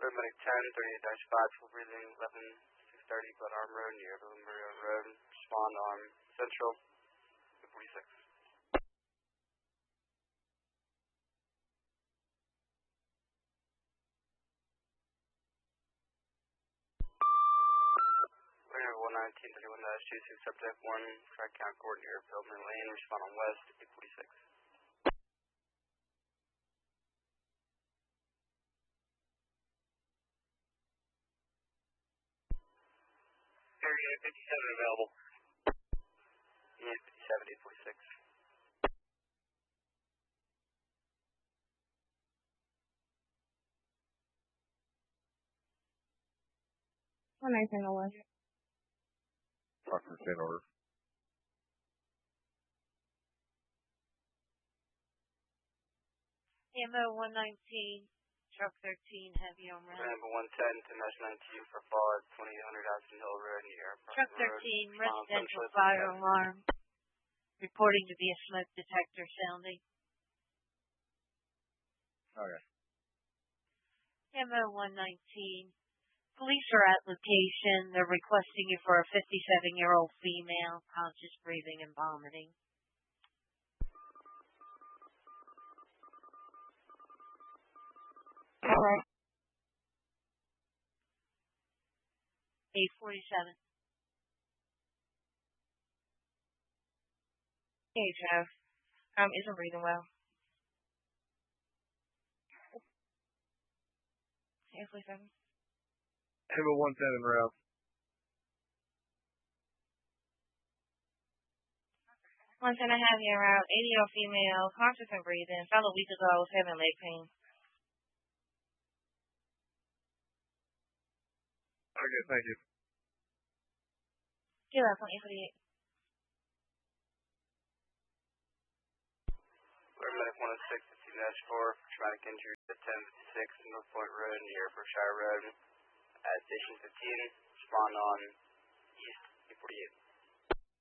Paramedic 10, 38-5, full breathing, 11-630, Glen Arm Road, near Villa Road. Respond on Central, 46. We're going to 119-31-26, subject 1, track count court near Feldman Lane. Respond on West, 846. Area 57 available. Unit 57, 846. One nice and over. Talk to the state order. Ammo 119, truck 13, heavy on route. Number 110 to Mesh 19 for fall at 2800 Aspen Hill Road near Truck 13, residential fire alarm. Reporting to be a smoke detector sounding. Okay. Ammo 119. Police are at location. They're requesting you for a 57-year-old female, conscious breathing and vomiting. All right. 847. Hey, Jeff. Isn't breathing well. 847. Ammo 110 en route. 110 I have here out. 80-year-old female, conscious and breathing. Fell a week ago, was having leg pain. Okay, thank you. You're welcome, 848. Paramedic 106 to 2-4 for traumatic injury at 1056 North Point Road near Berkshire Road at Station 15. Respond on East 848.